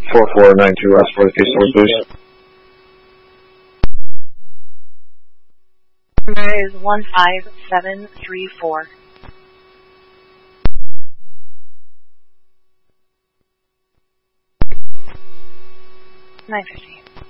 4492 West for the case number, please. Number is 15734. 950.